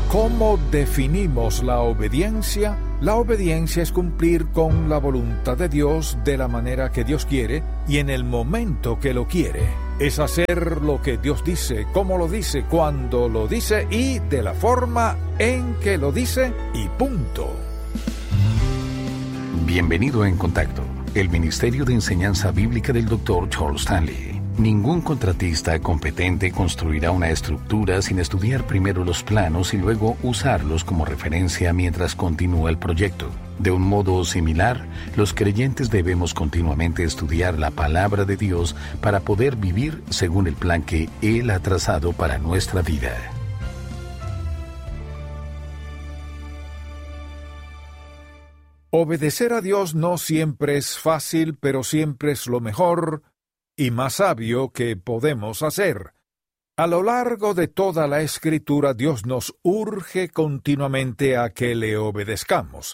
¿Cómo definimos la obediencia? La obediencia es cumplir con la voluntad de Dios de la manera que Dios quiere y en el momento que lo quiere. Es hacer lo que Dios dice, cómo lo dice, cuando lo dice y de la forma en que lo dice y punto. Bienvenido a En Contacto, el Ministerio de Enseñanza Bíblica del Dr. Charles Stanley. Ningún contratista competente construirá una estructura sin estudiar primero los planos y luego usarlos como referencia mientras continúa el proyecto. De un modo similar, los creyentes debemos continuamente estudiar la palabra de Dios para poder vivir según el plan que Él ha trazado para nuestra vida. Obedecer a Dios no siempre es fácil, pero siempre es lo mejor y más sabio que podemos hacer. A lo largo de toda la Escritura, Dios nos urge continuamente a que le obedezcamos.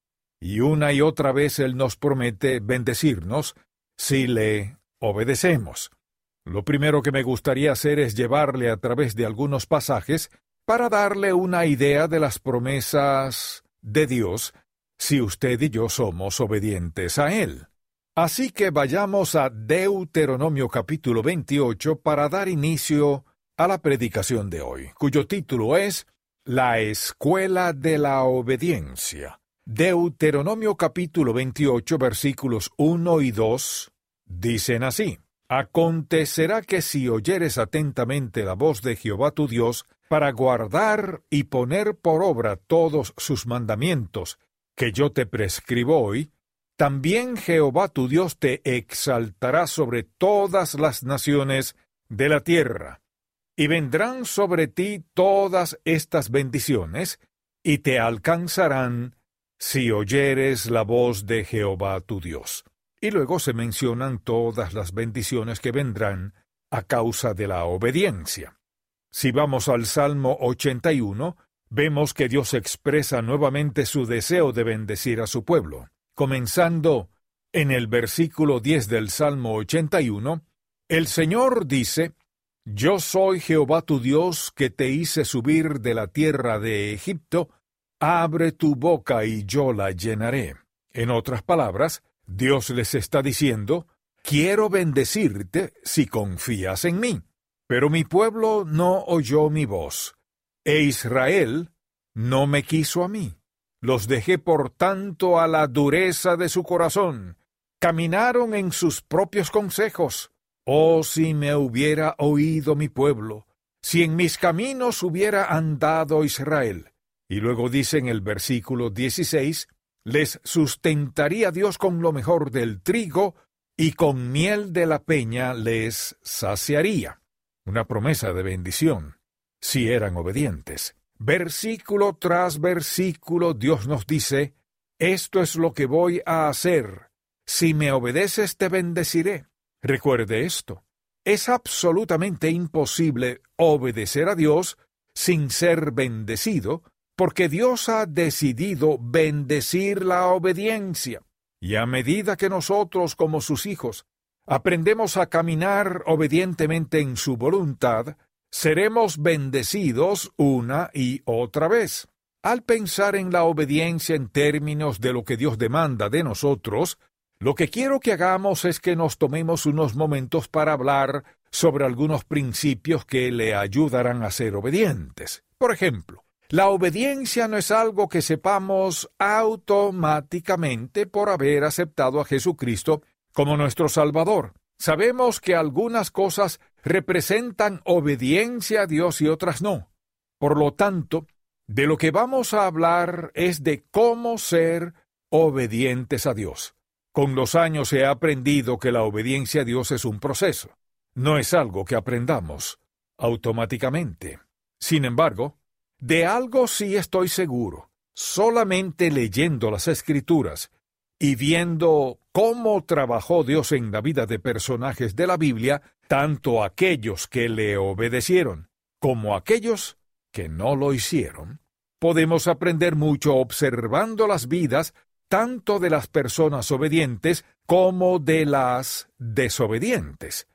Y una y otra vez Él nos promete bendecirnos si le obedecemos. Lo primero que me gustaría hacer es llevarle a través de algunos pasajes para darle una idea de las promesas de Dios si usted y yo somos obedientes a Él. Así que vayamos a Deuteronomio capítulo 28 para dar inicio a la predicación de hoy, cuyo título es La Escuela de la Obediencia. Deuteronomio capítulo 28 versículos 1 y 2 dicen así: Acontecerá que si oyeres atentamente la voz de Jehová tu Dios, para guardar y poner por obra todos sus mandamientos que yo te prescribo hoy, también Jehová tu Dios te exaltará sobre todas las naciones de la tierra, y vendrán sobre ti todas estas bendiciones, y te alcanzarán si oyeres la voz de Jehová tu Dios. Y luego se mencionan todas las bendiciones que vendrán a causa de la obediencia. Si vamos al Salmo 81, vemos que Dios expresa nuevamente su deseo de bendecir a su pueblo. Comenzando en el versículo 10 del Salmo 81, el Señor dice: Yo soy Jehová tu Dios, que te hice subir de la tierra de Egipto, abre tu boca y yo la llenaré. En otras palabras, Dios les está diciendo: quiero bendecirte si confías en mí. Pero mi pueblo no oyó mi voz, e Israel no me quiso a mí. Los dejé por tanto a la dureza de su corazón. Caminaron en sus propios consejos. Oh, si me hubiera oído mi pueblo, si en mis caminos hubiera andado Israel. Y luego dice en el versículo 16, les sustentaría Dios con lo mejor del trigo, y con miel de la peña les saciaría. Una promesa de bendición, si eran obedientes. Versículo tras versículo, Dios nos dice: esto es lo que voy a hacer. Si me obedeces, te bendeciré. Recuerde esto: es absolutamente imposible obedecer a Dios sin ser bendecido, porque Dios ha decidido bendecir la obediencia. Y a medida que nosotros, como sus hijos, aprendemos a caminar obedientemente en su voluntad, seremos bendecidos una y otra vez. Al pensar en la obediencia en términos de lo que Dios demanda de nosotros, lo que quiero que hagamos es que nos tomemos unos momentos para hablar sobre algunos principios que le ayudarán a ser obedientes. Por ejemplo, la obediencia no es algo que sepamos automáticamente por haber aceptado a Jesucristo como nuestro Salvador. Sabemos que algunas cosas representan obediencia a Dios y otras no. Por lo tanto, de lo que vamos a hablar es de cómo ser obedientes a Dios. Con los años he aprendido que la obediencia a Dios es un proceso. No es algo que aprendamos automáticamente. Sin embargo, de algo sí estoy seguro. Solamente leyendo las Escrituras y viendo cómo trabajó Dios en la vida de personajes de la Biblia, tanto aquellos que le obedecieron como aquellos que no lo hicieron, podemos aprender mucho observando las vidas tanto de las personas obedientes como de las desobedientes.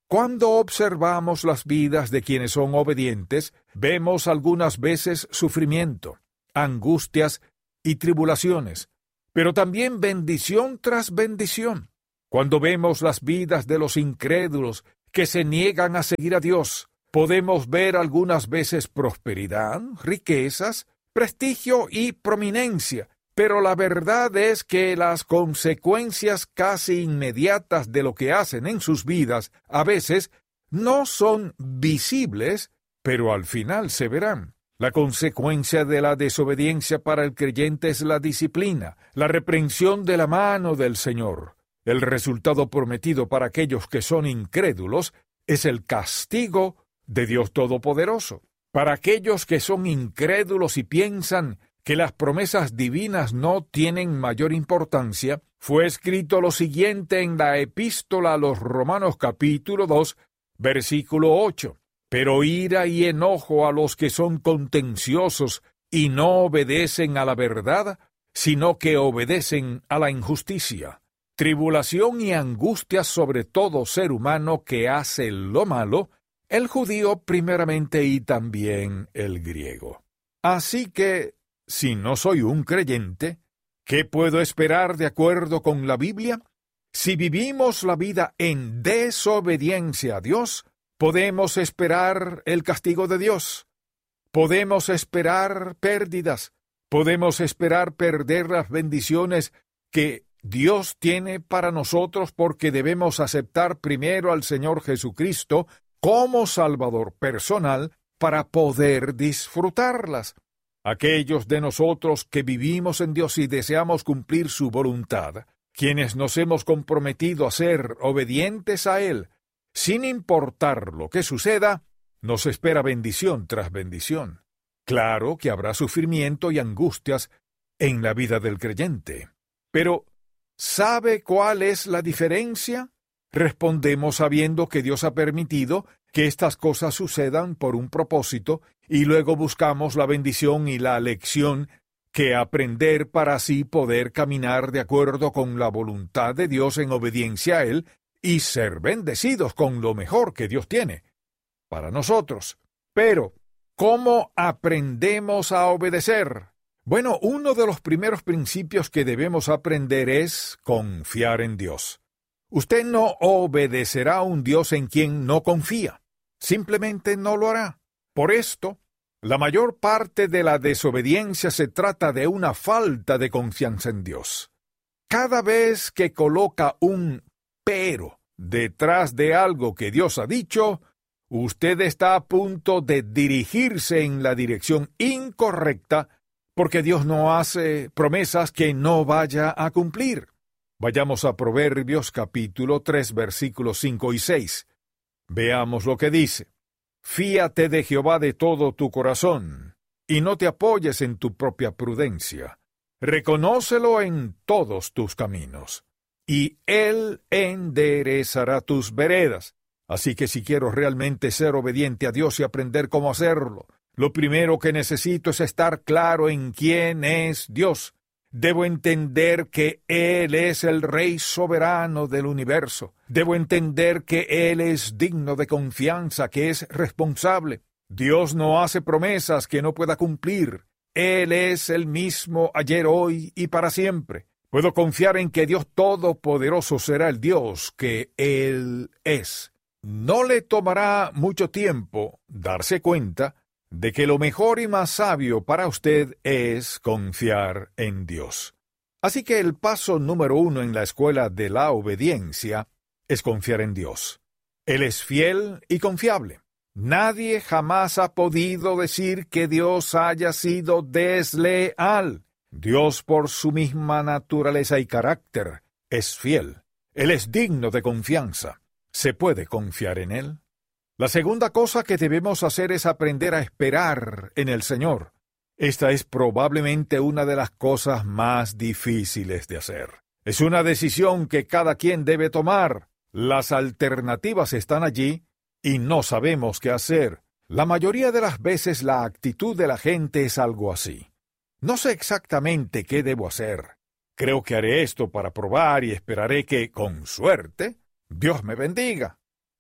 Cuando observamos las vidas de quienes son obedientes, vemos algunas veces sufrimiento, angustias y tribulaciones, pero también bendición tras bendición. Cuando vemos las vidas de los incrédulos que se niegan a seguir a Dios, podemos ver algunas veces prosperidad, riquezas, prestigio y prominencia, pero la verdad es que las consecuencias casi inmediatas de lo que hacen en sus vidas a veces no son visibles, pero al final se verán. La consecuencia de la desobediencia para el creyente es la disciplina, la reprensión de la mano del Señor. El resultado prometido para aquellos que son incrédulos es el castigo de Dios Todopoderoso. Para aquellos que son incrédulos y piensan que las promesas divinas no tienen mayor importancia, fue escrito lo siguiente en la Epístola a los Romanos capítulo 2, versículo 8. Pero ira y enojo a los que son contenciosos y no obedecen a la verdad, sino que obedecen a la injusticia. Tribulación y angustia sobre todo ser humano que hace lo malo, el judío primeramente y también el griego. Así que, si no soy un creyente, ¿qué puedo esperar de acuerdo con la Biblia? Si vivimos la vida en desobediencia a Dios, podemos esperar el castigo de Dios. Podemos esperar pérdidas. Podemos esperar perder las bendiciones que Dios tiene para nosotros porque debemos aceptar primero al Señor Jesucristo como Salvador personal para poder disfrutarlas. Aquellos de nosotros que vivimos en Dios y deseamos cumplir su voluntad, quienes nos hemos comprometido a ser obedientes a Él, sin importar lo que suceda, nos espera bendición tras bendición. Claro que habrá sufrimiento y angustias en la vida del creyente. Pero, ¿sabe cuál es la diferencia? Respondemos sabiendo que Dios ha permitido que estas cosas sucedan por un propósito y luego buscamos la bendición y la lección que aprender para así poder caminar de acuerdo con la voluntad de Dios en obediencia a Él y ser bendecidos con lo mejor que Dios tiene para nosotros. Pero, ¿cómo aprendemos a obedecer? Bueno, uno de los primeros principios que debemos aprender es confiar en Dios. Usted no obedecerá a un Dios en quien no confía. Simplemente no lo hará. Por esto, la mayor parte de la desobediencia se trata de una falta de confianza en Dios. Cada vez que coloca un pero detrás de algo que Dios ha dicho, usted está a punto de dirigirse en la dirección incorrecta porque Dios no hace promesas que no vaya a cumplir. Vayamos a Proverbios capítulo 3, versículos 5 y 6. Veamos lo que dice. Fíate de Jehová de todo tu corazón, y no te apoyes en tu propia prudencia. Reconócelo en todos tus caminos, y Él enderezará tus veredas. Así que si quiero realmente ser obediente a Dios y aprender cómo hacerlo, lo primero que necesito es estar claro en quién es Dios. Debo entender que Él es el Rey soberano del universo. Debo entender que Él es digno de confianza, que es responsable. Dios no hace promesas que no pueda cumplir. Él es el mismo ayer, hoy y para siempre. Puedo confiar en que Dios Todopoderoso será el Dios que Él es. No le tomará mucho tiempo darse cuenta de que lo mejor y más sabio para usted es confiar en Dios. Así que el paso número 1 en la escuela de la obediencia es confiar en Dios. Él es fiel y confiable. Nadie jamás ha podido decir que Dios haya sido desleal. Dios, por su misma naturaleza y carácter, es fiel. Él es digno de confianza. ¿Se puede confiar en Él? La segunda cosa que debemos hacer es aprender a esperar en el Señor. Esta es probablemente una de las cosas más difíciles de hacer. Es una decisión que cada quien debe tomar. Las alternativas están allí y no sabemos qué hacer. La mayoría de las veces la actitud de la gente es algo así. No sé exactamente qué debo hacer. Creo que haré esto para probar y esperaré que, con suerte, Dios me bendiga.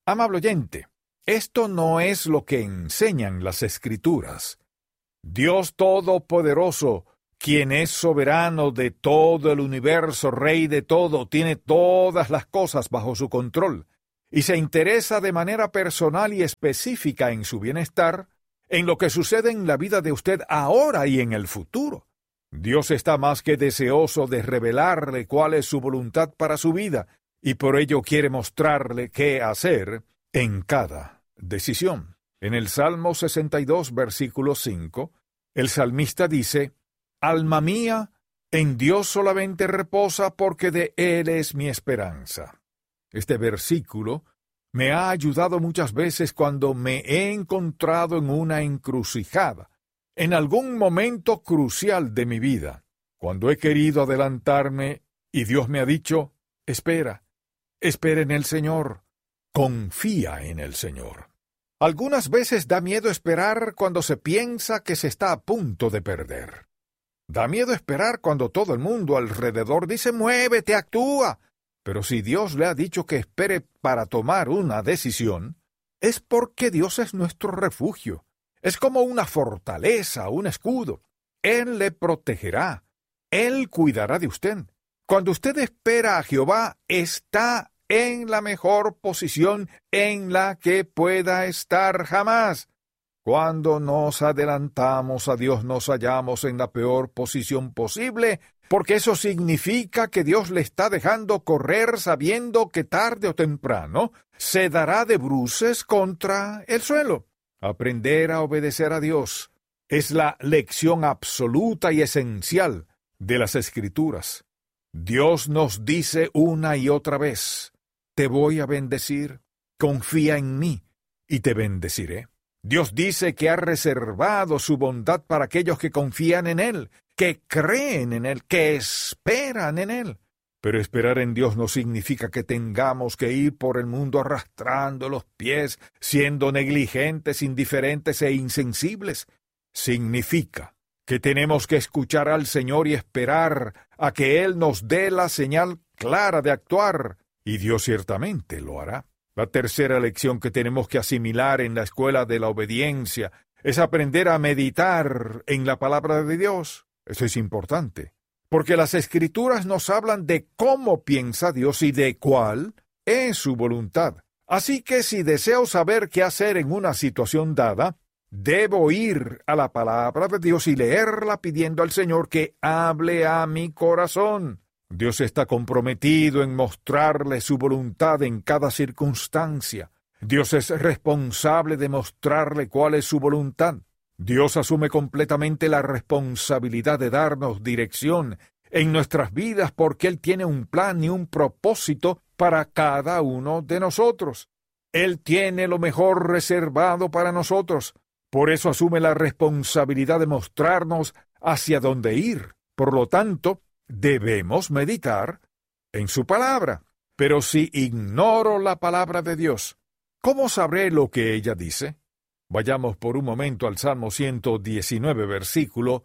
Amable oyente, esto no es lo que enseñan las Escrituras. Dios Todopoderoso, quien es soberano de todo el universo, rey de todo, tiene todas las cosas bajo su control, y se interesa de manera personal y específica en su bienestar, en lo que sucede en la vida de usted ahora y en el futuro. Dios está más que deseoso de revelarle cuál es su voluntad para su vida, y por ello quiere mostrarle qué hacer en cada decisión. En el Salmo 62, versículo 5, el salmista dice: «Alma mía, en Dios solamente reposa, porque de Él es mi esperanza». Este versículo me ha ayudado muchas veces cuando me he encontrado en una encrucijada, en algún momento crucial de mi vida, cuando he querido adelantarme y Dios me ha dicho: «Espera, espera en el Señor, confía en el Señor». Algunas veces da miedo esperar cuando se piensa que se está a punto de perder. Da miedo esperar cuando todo el mundo alrededor dice: «Muévete, actúa». Pero si Dios le ha dicho que espere para tomar una decisión, es porque Dios es nuestro refugio. Es como una fortaleza, un escudo. Él le protegerá. Él cuidará de usted. Cuando usted espera a Jehová, está en la mejor posición en la que pueda estar jamás. Cuando nos adelantamos a Dios, nos hallamos en la peor posición posible, porque eso significa que Dios le está dejando correr sabiendo que tarde o temprano se dará de bruces contra el suelo. Aprender a obedecer a Dios es la lección absoluta y esencial de las Escrituras. Dios nos dice una y otra vez: «Te voy a bendecir, confía en mí y te bendeciré». Dios dice que ha reservado su bondad para aquellos que confían en Él, que creen en Él, que esperan en Él. Pero esperar en Dios no significa que tengamos que ir por el mundo arrastrando los pies, siendo negligentes, indiferentes e insensibles. Significa que tenemos que escuchar al Señor y esperar a que Él nos dé la señal clara de actuar, y Dios ciertamente lo hará. La tercera lección que tenemos que asimilar en la escuela de la obediencia es aprender a meditar en la palabra de Dios. Eso es importante, porque las Escrituras nos hablan de cómo piensa Dios y de cuál es su voluntad. Así que si deseo saber qué hacer en una situación dada, debo ir a la palabra de Dios y leerla pidiendo al Señor que hable a mi corazón. Dios está comprometido en mostrarle su voluntad en cada circunstancia. Dios es responsable de mostrarle cuál es su voluntad. Dios asume completamente la responsabilidad de darnos dirección en nuestras vidas porque Él tiene un plan y un propósito para cada uno de nosotros. Él tiene lo mejor reservado para nosotros. Por eso asume la responsabilidad de mostrarnos hacia dónde ir. Por lo tanto, debemos meditar en su palabra. Pero si ignoro la palabra de Dios, ¿cómo sabré lo que ella dice? Vayamos por un momento al Salmo 119, versículo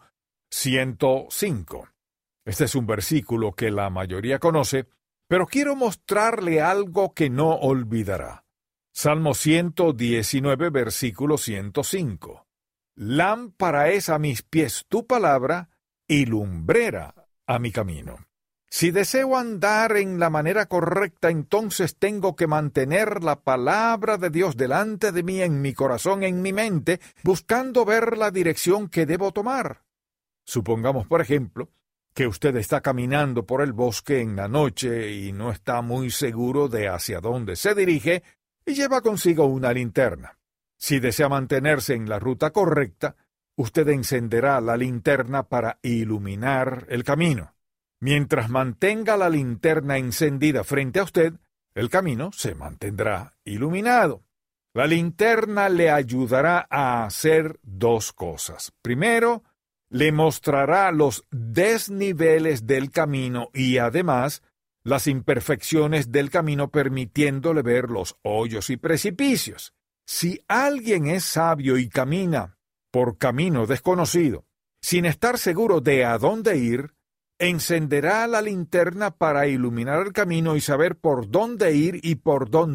105. Este es un versículo que la mayoría conoce, pero quiero mostrarle algo que no olvidará. Salmo 119, versículo 105. Lámpara es a mis pies tu palabra y lumbrera a mi camino. Si deseo andar en la manera correcta, entonces tengo que mantener la palabra de Dios delante de mí, en mi corazón, en mi mente, buscando ver la dirección que debo tomar. Supongamos, por ejemplo, que usted está caminando por el bosque en la noche y no está muy seguro de hacia dónde se dirige y lleva consigo una linterna. Si desea mantenerse en la ruta correcta, usted encenderá la linterna para iluminar el camino. Mientras mantenga la linterna encendida frente a usted, el camino se mantendrá iluminado. La linterna le ayudará a hacer dos cosas. Primero, le mostrará los desniveles del camino y además las imperfecciones del camino, permitiéndole ver los hoyos y precipicios. Si alguien es sabio y camina por camino desconocido, sin estar seguro de a dónde ir, encenderá la linterna para iluminar el camino y saber por dónde ir y por dónde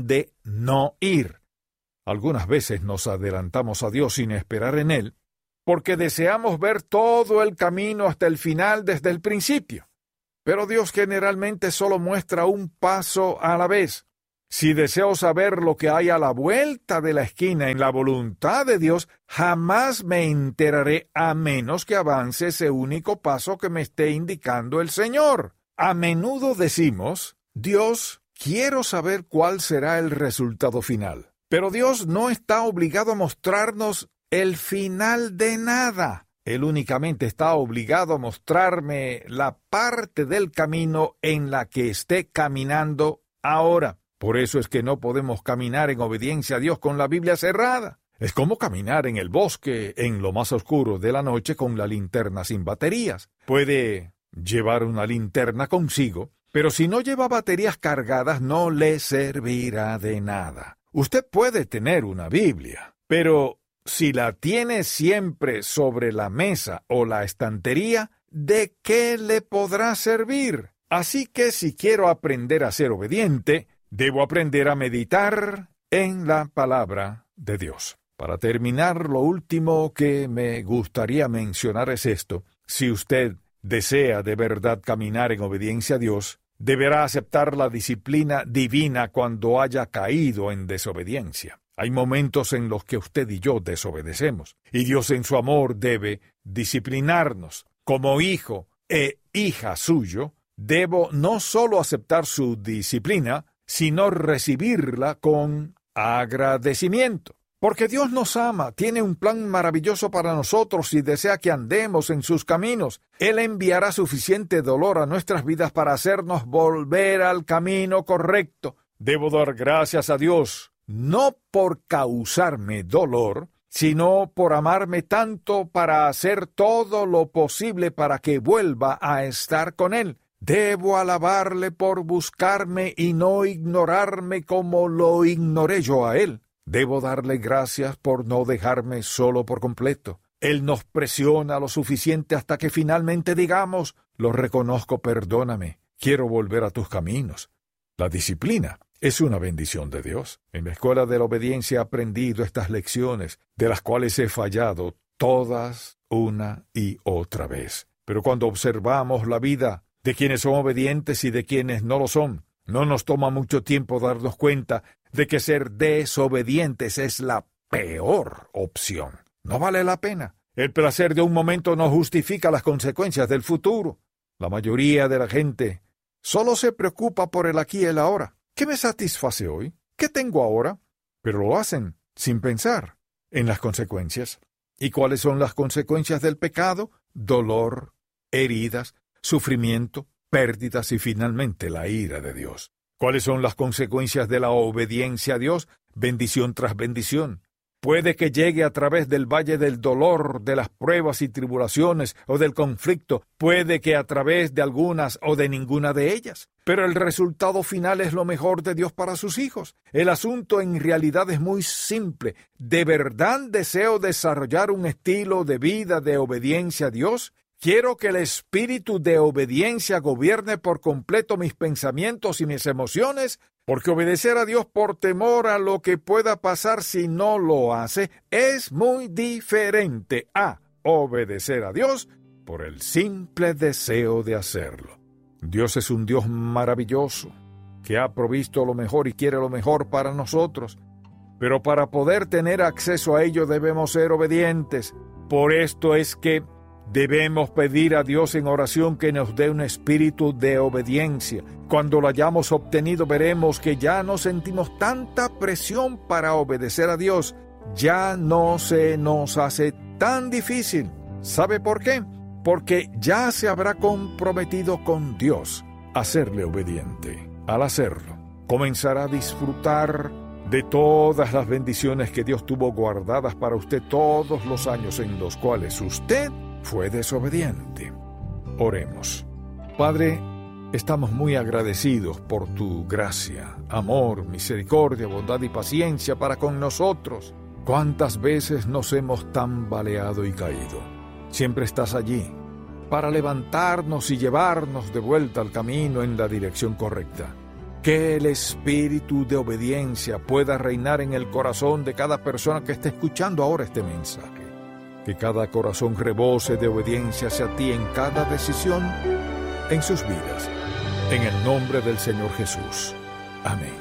no ir. Algunas veces nos adelantamos a Dios sin esperar en Él, porque deseamos ver todo el camino hasta el final desde el principio. Pero Dios generalmente solo muestra un paso a la vez. Si deseo saber lo que hay a la vuelta de la esquina en la voluntad de Dios, jamás me enteraré a menos que avance ese único paso que me esté indicando el Señor. A menudo decimos, Dios, quiero saber cuál será el resultado final. Pero Dios no está obligado a mostrarnos el final de nada. Él únicamente está obligado a mostrarme la parte del camino en la que esté caminando ahora. Por eso es que no podemos caminar en obediencia a Dios con la Biblia cerrada. Es como caminar en el bosque en lo más oscuro de la noche con la linterna sin baterías. Puede llevar una linterna consigo, pero si no lleva baterías cargadas no le servirá de nada. Usted puede tener una Biblia, pero si la tiene siempre sobre la mesa o la estantería, ¿de qué le podrá servir? Así que si quiero aprender a ser obediente, debo aprender a meditar en la palabra de Dios. Para terminar, lo último que me gustaría mencionar es esto. Si usted desea de verdad caminar en obediencia a Dios, deberá aceptar la disciplina divina cuando haya caído en desobediencia. Hay momentos en los que usted y yo desobedecemos, y Dios en su amor debe disciplinarnos. Como hijo e hija suyo, debo no solo aceptar su disciplina, sino recibirla con agradecimiento. Porque Dios nos ama, tiene un plan maravilloso para nosotros y desea que andemos en sus caminos. Él enviará suficiente dolor a nuestras vidas para hacernos volver al camino correcto. Debo dar gracias a Dios, no por causarme dolor, sino por amarme tanto para hacer todo lo posible para que vuelva a estar con Él. Debo alabarle por buscarme y no ignorarme como lo ignoré yo a Él. Debo darle gracias por no dejarme solo por completo. Él nos presiona lo suficiente hasta que finalmente digamos, lo reconozco, perdóname, quiero volver a tus caminos. La disciplina es una bendición de Dios. En la escuela de la obediencia he aprendido estas lecciones, de las cuales he fallado todas una y otra vez. Pero cuando observamos la vida de quienes son obedientes y de quienes no lo son, no nos toma mucho tiempo darnos cuenta de que ser desobedientes es la peor opción. No vale la pena. El placer de un momento no justifica las consecuencias del futuro. La mayoría de la gente solo se preocupa por el aquí y el ahora. ¿Qué me satisface hoy? ¿Qué tengo ahora? Pero lo hacen sin pensar en las consecuencias. ¿Y cuáles son las consecuencias del pecado? Dolor, heridas, sufrimiento, pérdidas y finalmente la ira de Dios. ¿Cuáles son las consecuencias de la obediencia a Dios? Bendición tras bendición. Puede que llegue a través del valle del dolor, de las pruebas y tribulaciones o del conflicto. Puede que a través de algunas o de ninguna de ellas. Pero el resultado final es lo mejor de Dios para sus hijos. El asunto en realidad es muy simple. ¿De verdad deseo desarrollar un estilo de vida de obediencia a Dios? Quiero que el espíritu de obediencia gobierne por completo mis pensamientos y mis emociones, porque obedecer a Dios por temor a lo que pueda pasar si no lo hace es muy diferente a obedecer a Dios por el simple deseo de hacerlo. Dios es un Dios maravilloso, que ha provisto lo mejor y quiere lo mejor para nosotros, pero para poder tener acceso a ello debemos ser obedientes. Por esto es que debemos pedir a Dios en oración que nos dé un espíritu de obediencia. Cuando lo hayamos obtenido, veremos que ya no sentimos tanta presión para obedecer a Dios. Ya no se nos hace tan difícil. ¿Sabe por qué? Porque ya se habrá comprometido con Dios a serle obediente. Al hacerlo, comenzará a disfrutar de todas las bendiciones que Dios tuvo guardadas para usted todos los años en los cuales usted fue desobediente. Oremos. Padre, estamos muy agradecidos por tu gracia, amor, misericordia, bondad y paciencia para con nosotros. ¿Cuántas veces nos hemos tambaleado y caído? Siempre estás allí para levantarnos y llevarnos de vuelta al camino en la dirección correcta. Que el espíritu de obediencia pueda reinar en el corazón de cada persona que esté escuchando ahora este mensaje. Que cada corazón rebose de obediencia hacia ti en cada decisión en sus vidas. En el nombre del Señor Jesús. Amén.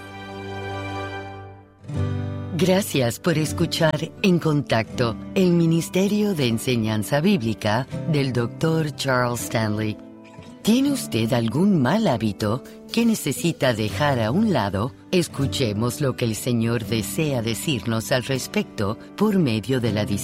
Gracias por escuchar En Contacto, el Ministerio de Enseñanza Bíblica del Dr. Charles Stanley. ¿Tiene usted algún mal hábito que necesita dejar a un lado? Escuchemos lo que el Señor desea decirnos al respecto por medio de la disciplina